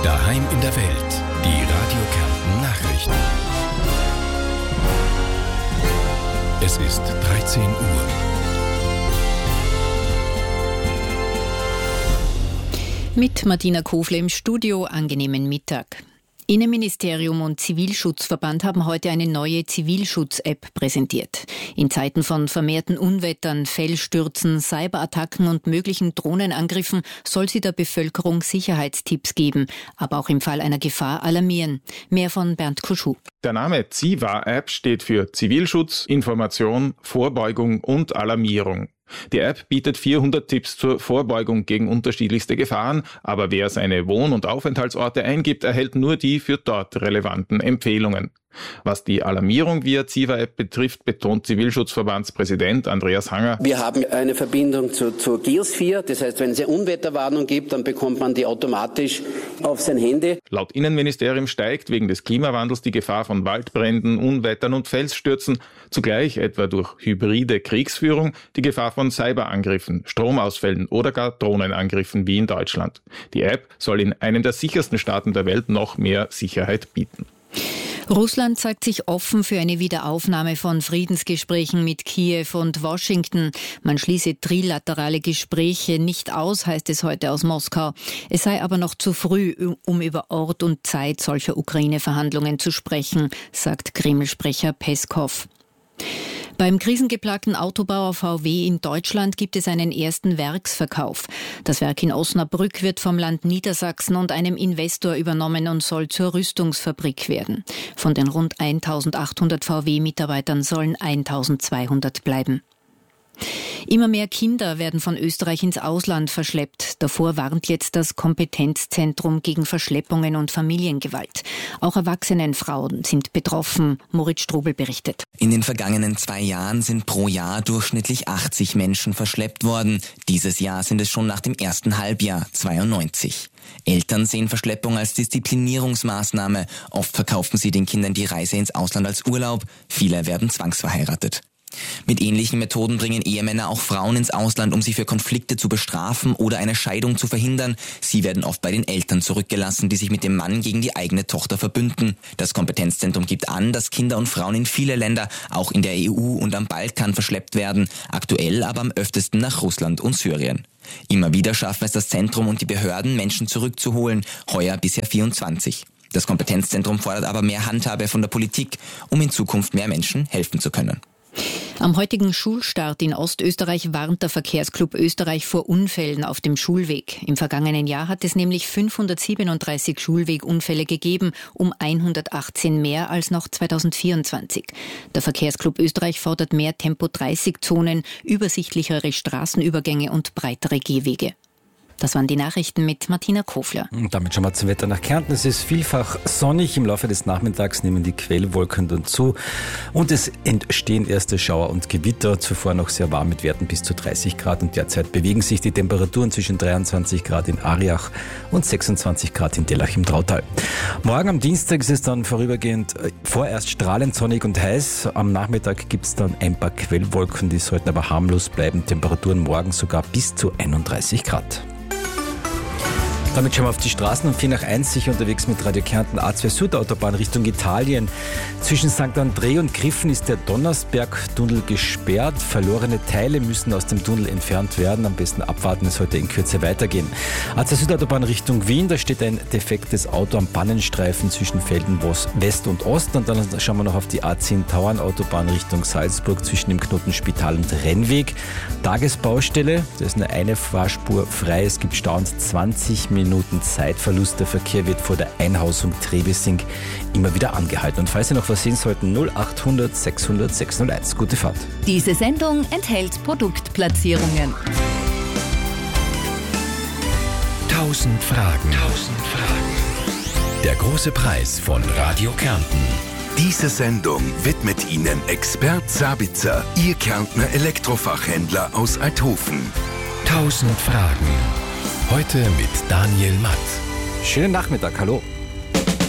Daheim in der Welt. Die Radio Kärnten Nachrichten. Es ist 13 Uhr. Mit Martina Kofle im Studio, angenehmen Mittag. Innenministerium und Zivilschutzverband haben heute eine neue Zivilschutz-App präsentiert. In Zeiten von vermehrten Unwettern, Felsstürzen, Cyberattacken und möglichen Drohnenangriffen soll sie der Bevölkerung Sicherheitstipps geben, aber auch im Fall einer Gefahr alarmieren. Mehr von Bernd Kuschuh. Der Name ZIVA-App steht für Zivilschutz, Information, Vorbeugung und Alarmierung. Die App bietet 400 Tipps zur Vorbeugung gegen unterschiedlichste Gefahren, aber wer seine Wohn- und Aufenthaltsorte eingibt, erhält nur die für dort relevanten Empfehlungen. Was die Alarmierung via ZIVA-App betrifft, betont Zivilschutzverbandspräsident Andreas Hanger. Wir haben eine Verbindung zur Geosphere, das heißt, wenn es eine Unwetterwarnung gibt, dann bekommt man die automatisch auf sein Handy. Laut Innenministerium steigt wegen des Klimawandels die Gefahr von Waldbränden, Unwettern und Felsstürzen, zugleich etwa durch hybride Kriegsführung die Gefahr von Cyberangriffen, Stromausfällen oder gar Drohnenangriffen wie in Deutschland. Die App soll in einem der sichersten Staaten der Welt noch mehr Sicherheit bieten. Russland zeigt sich offen für eine Wiederaufnahme von Friedensgesprächen mit Kiew und Washington. Man schließe trilaterale Gespräche nicht aus, heißt es heute aus Moskau. Es sei aber noch zu früh, um über Ort und Zeit solcher Ukraine-Verhandlungen zu sprechen, sagt Kreml-Sprecher Peskov. Beim krisengeplagten Autobauer VW in Deutschland gibt es einen ersten Werksverkauf. Das Werk in Osnabrück wird vom Land Niedersachsen und einem Investor übernommen und soll zur Rüstungsfabrik werden. Von den rund 1800 VW-Mitarbeitern sollen 1200 bleiben. Immer mehr Kinder werden von Österreich ins Ausland verschleppt. Davor warnt jetzt das Kompetenzzentrum gegen Verschleppungen und Familiengewalt. Auch erwachsene Frauen sind betroffen. Moritz Strobel berichtet. In den vergangenen 2 Jahren sind pro Jahr durchschnittlich 80 Menschen verschleppt worden. Dieses Jahr sind es schon nach dem ersten Halbjahr 92. Eltern sehen Verschleppung als Disziplinierungsmaßnahme. Oft verkaufen sie den Kindern die Reise ins Ausland als Urlaub. Viele werden zwangsverheiratet. Mit ähnlichen Methoden bringen Ehemänner auch Frauen ins Ausland, um sie für Konflikte zu bestrafen oder eine Scheidung zu verhindern. Sie werden oft bei den Eltern zurückgelassen, die sich mit dem Mann gegen die eigene Tochter verbünden. Das Kompetenzzentrum gibt an, dass Kinder und Frauen in viele Länder, auch in der EU und am Balkan, verschleppt werden. Aktuell aber am öftesten nach Russland und Syrien. Immer wieder schaffen es das Zentrum und die Behörden, Menschen zurückzuholen. Heuer bisher 24. Das Kompetenzzentrum fordert aber mehr Handhabe von der Politik, um in Zukunft mehr Menschen helfen zu können. Am heutigen Schulstart in Ostösterreich warnt der Verkehrsclub Österreich vor Unfällen auf dem Schulweg. Im vergangenen Jahr hat es nämlich 537 Schulwegunfälle gegeben, um 118 mehr als noch 2024. Der Verkehrsclub Österreich fordert mehr Tempo-30-Zonen, übersichtlichere Straßenübergänge und breitere Gehwege. Das waren die Nachrichten mit Martina Kofler. Und damit schauen wir zum Wetter nach Kärnten. Es ist vielfach sonnig. Im Laufe des Nachmittags nehmen die Quellwolken dann zu und es entstehen erste Schauer und Gewitter. Zuvor noch sehr warm mit Werten bis zu 30 Grad und derzeit bewegen sich die Temperaturen zwischen 23 Grad in Ariach und 26 Grad in Dellach im Trautal. Morgen am Dienstag ist es dann vorübergehend vorerst strahlend sonnig und heiß. Am Nachmittag gibt es dann ein paar Quellwolken, die sollten aber harmlos bleiben. Temperaturen morgen sogar bis zu 31 Grad. Damit schauen wir auf die Straßen. Um 4:01 sicher unterwegs mit Radio Kärnten A2 Südautobahn Richtung Italien. Zwischen St. André und Griffen ist der Donnersberg-Tunnel gesperrt. Verlorene Teile müssen aus dem Tunnel entfernt werden. Am besten abwarten, es sollte in Kürze weitergehen. A2 Südautobahn Richtung Wien, da steht ein defektes Auto am Pannenstreifen zwischen Felden West und Ost. Und dann schauen wir noch auf die A10 Tauernautobahn Richtung Salzburg zwischen dem Knoten Spital und Rennweg. Tagesbaustelle, da ist nur eine Fahrspur frei. Es gibt Stau und 20 Minuten Zeitverlust. Der Verkehr wird vor der Einhausung Trebissing immer wieder angehalten. Und falls Sie noch was sehen sollten, 0800 600 601. Gute Fahrt. Diese Sendung enthält Produktplatzierungen. 1000 Fragen. Der große Preis von Radio Kärnten. Diese Sendung widmet Ihnen Expert Sabitzer, Ihr Kärntner Elektrofachhändler aus Althofen. 1000 Fragen. Heute mit Daniel Matt. Schönen Nachmittag, hallo.